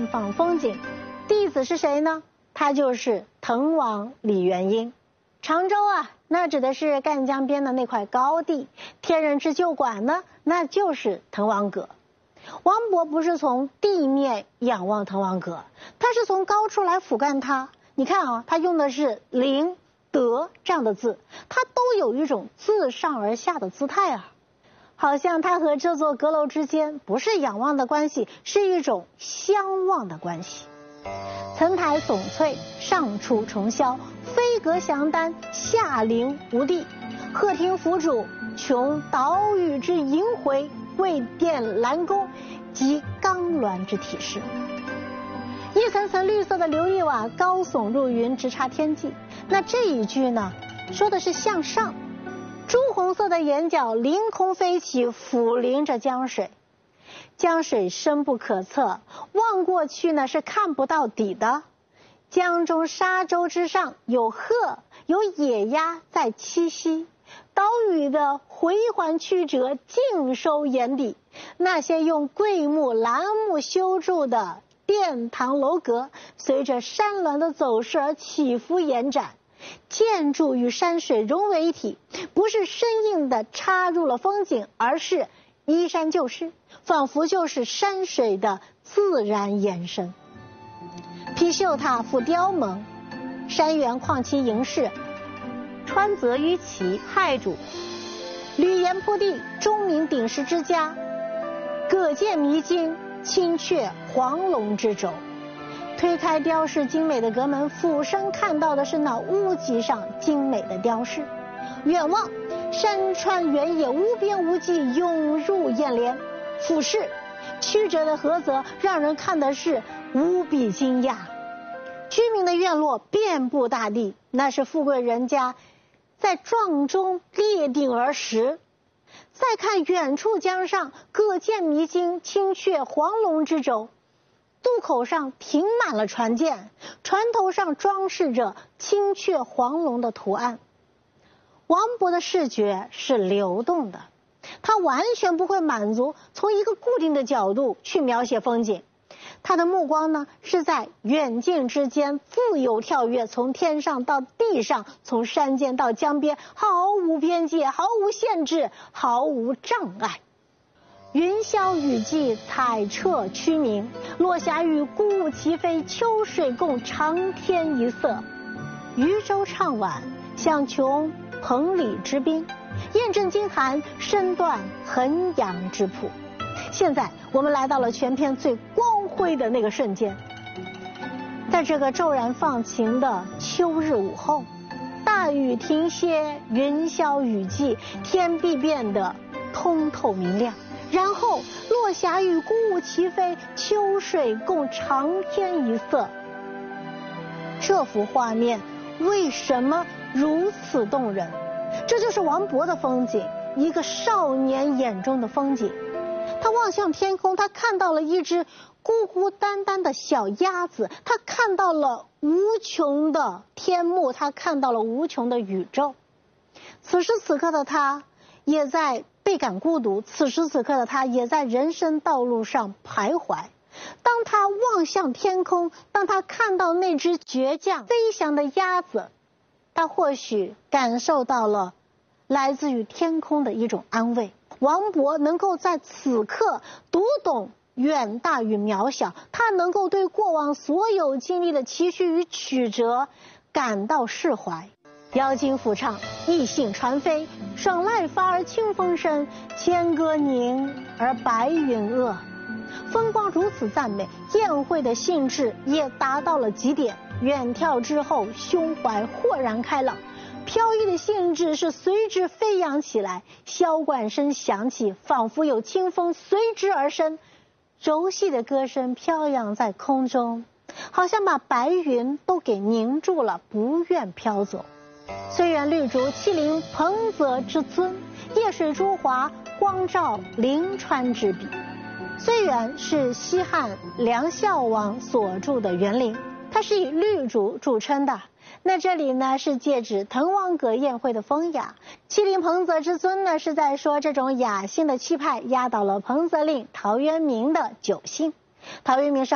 访风景。弟子是谁呢？他就是滕王李元婴。常州啊，那指的是赣江边的那块高地；天人之旧馆呢，那就是滕王阁。王勃不是从地面仰望滕王阁，他是从高处来俯瞰它。你看啊，他用的是麟、德这样的字，它都有一种自上而下的姿态啊，好像它和这座阁楼之间不是仰望的关系，是一种相望的关系。层台耸翠，上出重霄，飞阁翔丹，下临无地。鹤汀凫渚，穷岛屿之萦回，桂殿兰宫，及冈峦之体势。一层层绿色的琉璃瓦高耸入云，直插天际。那这一句呢，说的是向上。朱红色的眼角凌空飞起，俯临着江水。江水深不可测，望过去呢是看不到底的。江中沙洲之上有鹤，有野鸭在栖息。岛屿的回环曲折尽收眼底，那些用桂木兰木修筑的殿堂楼阁，随着山峦的走势而起伏延展。建筑与山水融为一体，不是生硬的插入了风景，而是依山就势，仿佛就是山水的自然延伸。披绣塔覆雕蒙，山原旷其盈视，川泽淤其害主。闾阎扑地，钟鸣鼎食之家。葛剑迷津，青雀黄龙之轴。推开雕饰精美的阁门，俯身看到的是那屋脊上精美的雕饰。远望，山川原野无边无际，涌入眼帘。俯视，曲折的河泽让人看的是无比惊讶。居民的院落遍布大地，那是富贵人家在庄中列顶而食。再看远处江上，葛剑迷津，青雀黄龙之轴。渡口上停满了船舰，船头上装饰着青雀黄龙的图案。王勃的视觉是流动的，他完全不会满足从一个固定的角度去描写风景。他的目光呢，是在远近之间自由跳跃，从天上到地上，从山间到江边，毫无边界，毫无限制，毫无障碍。云霄雨霁，彩彻区明；落霞与孤鹜齐飞，秋水共长天一色。渔舟唱晚，响穷彭蠡之滨；雁阵惊寒，声断衡阳之浦。现在我们来到了全篇最光辉的那个瞬间，在这个骤然放晴的秋日午后，大雨停歇，云消雨霁，天必变得通透明亮。然后落霞与孤鹜齐飞，秋水共长天一色。这幅画面为什么如此动人？这就是王勃的风景，一个少年眼中的风景。他望向天空，他看到了一只孤孤单单的小鸭子，他看到了无穷的天幕，他看到了无穷的宇宙。此时此刻的他也在倍感孤独，此时此刻的他也在人生道路上徘徊。当他望向天空，当他看到那只倔强飞翔的鸭子，他或许感受到了来自于天空的一种安慰。王勃能够在此刻读懂远大与渺小，他能够对过往所有经历的期许与曲折感到释怀。妖精抚唱，异兴传飞，爽籁发而清风生，千歌凝而白云遏。风光如此赞美，宴会的兴致也达到了极点。远眺之后，胸怀豁然开朗，飘逸的兴致是随之飞扬起来。箫管声响起，仿佛有清风随之而生，柔细的歌声飘扬在空中，好像把白云都给凝住了，不愿飘走。虽园绿竹，气凌彭泽之尊；夜水朱华，光照临川之笔。虽园是西汉梁孝王所筑的园林，它是以绿竹著称的。那这里呢，是借指滕王阁宴会的风雅。气凌彭泽之尊呢，是在说这种雅兴的气派压倒了彭泽令陶渊明的酒兴。陶渊明是